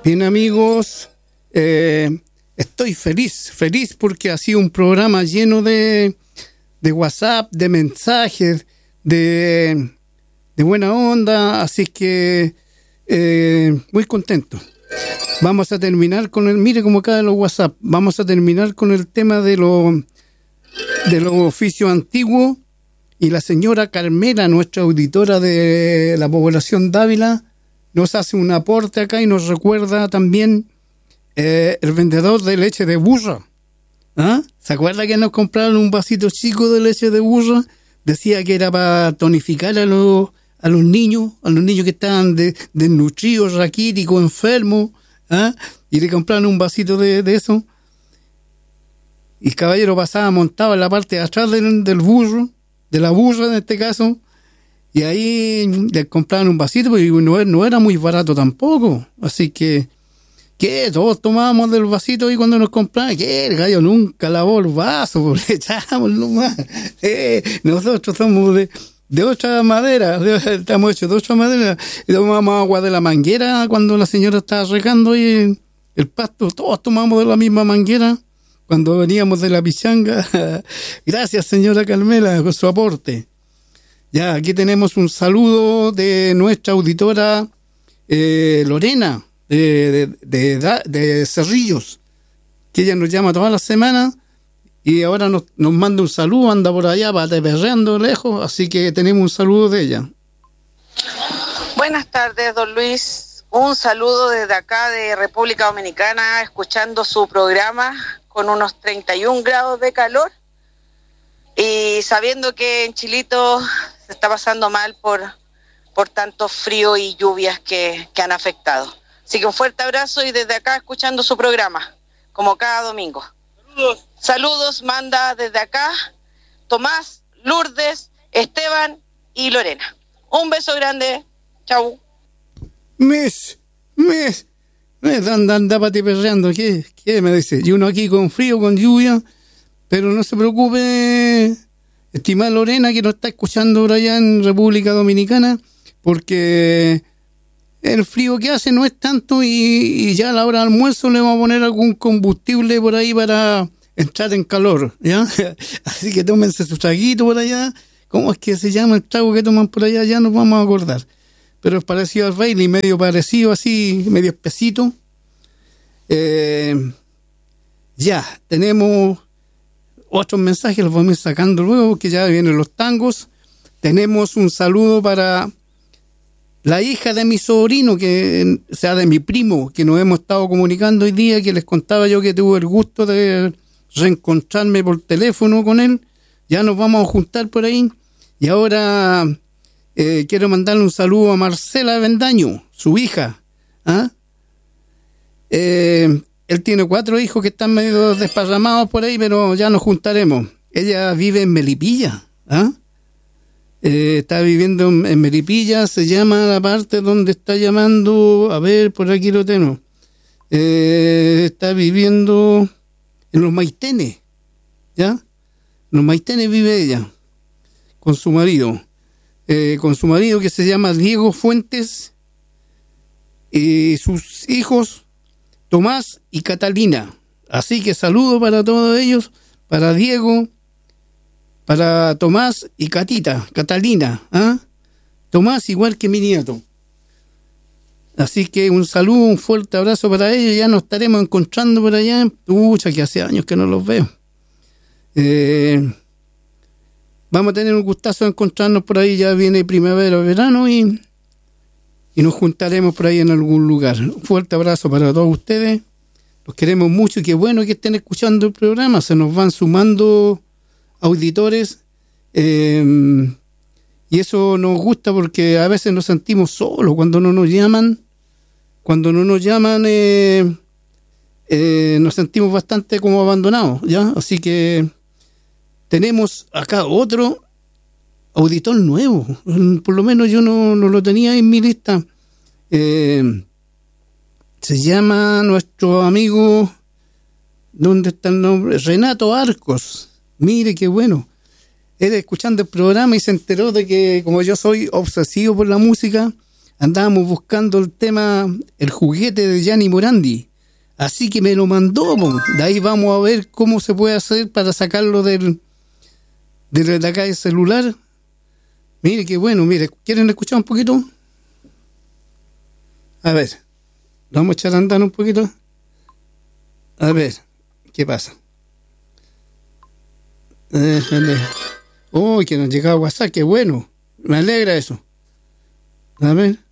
Bien, amigos, estoy feliz porque ha sido un programa lleno de WhatsApp, de mensajes, de buena onda, así que muy contento. Vamos a terminar con mire cómo caen los WhatsApp, vamos a terminar con el tema de los oficios antiguos, y la señora Carmela, nuestra auditora de la población Dávila, nos hace un aporte acá y nos recuerda también el vendedor de leche de burra. ¿Ah? ¿Se acuerda que nos compraron un vasito chico de leche de burra? Decía que era para tonificar a los niños que estaban desnutridos, raquíticos, enfermos, ¿ah? Y le compraron un vasito de eso. Y el caballero pasaba montado en la parte de atrás del burro, de la burra en este caso, y ahí le compraron un vasito, y no era muy barato tampoco. Así que, ¿qué? Todos tomábamos del vasito y cuando nos compraban, ¿qué? El gallo nunca lavó el vaso, le echábamos nomás. Nosotros somos de otra madera, estamos hechos de otra madera, y tomamos agua de la manguera cuando la señora estaba regando y el pasto, todos tomamos de la misma manguera cuando veníamos de la pichanga. Gracias, señora Carmela, por su aporte. Ya, aquí tenemos un saludo de nuestra auditora Lorena, de Cerrillos, que ella nos llama todas las semanas y ahora nos manda un saludo, anda por allá, perreando lejos, así que tenemos un saludo de ella. Buenas tardes, don Luis. Un saludo desde acá de República Dominicana, escuchando su programa con unos 31 grados de calor y sabiendo que en Chilito se está pasando mal por tanto frío y lluvias que han afectado. Así que un fuerte abrazo y desde acá escuchando su programa, como cada domingo. Saludos manda desde acá Tomás, Lourdes, Esteban y Lorena. Un beso grande. Chau. Anda perreando, ¿qué me dice? Y uno aquí con frío, con lluvia, pero no se preocupe, estimada Lorena, que nos está escuchando por allá en República Dominicana, porque el frío que hace no es tanto y ya a la hora del almuerzo le vamos a poner algún combustible por ahí para entrar en calor, ¿ya? Así que tómense su traguito por allá. ¿Cómo es que se llama el trago que toman por allá? Ya nos vamos a acordar. Pero es parecido al Bailey, medio parecido así, medio espesito. Ya, tenemos otros mensajes, los vamos a ir sacando luego, porque ya vienen los tangos. Tenemos un saludo para la hija de mi sobrino, de mi primo, que nos hemos estado comunicando hoy día, que les contaba yo que tuve el gusto de reencontrarme por teléfono con él. Ya nos vamos a juntar por ahí. Y ahora quiero mandarle un saludo a Marcela Bendaño, su hija. ¿Ah? Él tiene 4 hijos que están medio desparramados por ahí, pero ya nos juntaremos. Ella vive en Melipilla. ¿Ah? Está viviendo en Melipilla, se llama la parte donde está llamando, a ver, por aquí lo tengo. Está viviendo en Los Maitenes, ¿ya? En Los Maitenes vive ella, con su marido. Que se llama Diego Fuentes, y sus hijos Tomás y Catalina. Así que saludo para todos ellos, para Diego, para Tomás y Catalina, ¿ah? Tomás igual que mi nieto. Así que un saludo, un fuerte abrazo para ellos. Ya nos estaremos encontrando por allá. Pucha, que hace años que no los veo. Vamos a tener un gustazo de encontrarnos por ahí. Ya viene primavera o verano y nos juntaremos por ahí en algún lugar. Un fuerte abrazo para todos ustedes. Los queremos mucho y qué bueno que estén escuchando el programa. Se nos van sumando auditores y eso nos gusta porque a veces nos sentimos solos cuando no nos llaman. Nos sentimos bastante como abandonados, ¿ya? Así que tenemos acá otro auditor nuevo, por lo menos yo no lo tenía en mi lista. Se llama nuestro amigo, ¿dónde está el nombre? Renato Arcos. Mire qué bueno. Él escuchando el programa y se enteró de que como yo soy obsesivo por la música, andábamos buscando el tema, el juguete de Gianni Morandi. Así que me lo mandó, po. De ahí vamos a ver cómo se puede hacer para sacarlo de acá del celular. Mire qué bueno, mire, ¿quieren escuchar un poquito? A ver, vamos a echar a andar un poquito. A ver, ¿qué pasa? Oh, que nos llegaba WhatsApp, qué bueno. Me alegra eso. A ver.